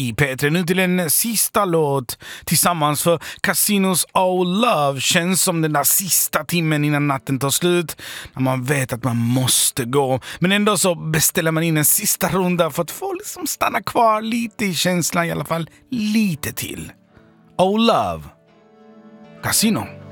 i P3. Nu till en sista låt tillsammans, för Casinos Oh Love känns som den där sista timmen innan natten tar slut. När man vet att man måste gå. Men ändå så beställer man in en sista runda för att få liksom stanna kvar lite i känslan, i alla fall lite till. Oh Love, Casino.